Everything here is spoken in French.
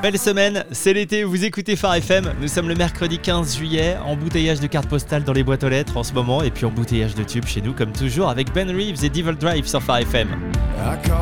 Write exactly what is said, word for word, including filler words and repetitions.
Belle semaine, c'est l'été, vous écoutez Phare F M. Nous sommes le mercredi quinze juillet, embouteillage de cartes postales dans les boîtes aux lettres en ce moment, et puis embouteillage de tubes chez nous comme toujours avec Ben Reeves et Devil Drive sur Phare F M.